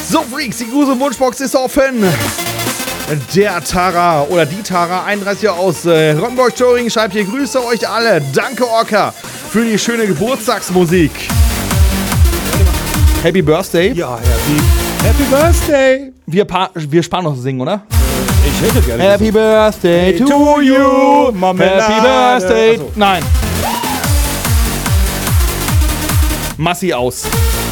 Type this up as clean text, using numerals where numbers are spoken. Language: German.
So, Freaks, die Grusel-Wunschbox ist offen. Der Tara oder die Tara, 31 Jahre aus Rottenburg-Thüringen, schreibt hier: Grüße euch alle. Danke, Orca, für die schöne Geburtstagsmusik. Happy Birthday. Ja, Happy Birthday. Wir sparen noch singen, oder? Ich hätte gerne. Happy Birthday to you. Marmelade. Happy Birthday. Achso. Nein. Massi aus.